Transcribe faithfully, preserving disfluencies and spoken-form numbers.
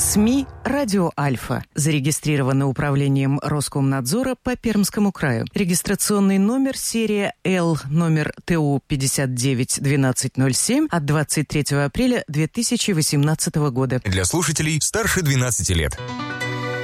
СМИ «Радио Альфа». Зарегистрировано управлением Роскомнадзора по Пермскому краю. Регистрационный номер серия Л, номер ТУ пятьдесят девять двенадцать ноль семь от двадцать третьего апреля две тысячи восемнадцатого года. Для слушателей старше двенадцати лет.